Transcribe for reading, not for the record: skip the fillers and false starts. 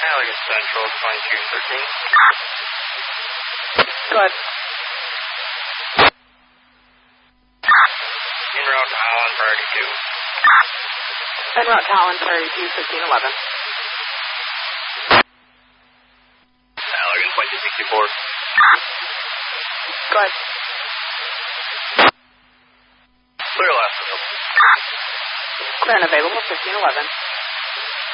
Allegan Central 2213. Go ahead. En route to Holland, priority 2. En route to Holland, priority 2, 1511. Allegan 2264. Go ahead. Clear last. Clear and available, 1511.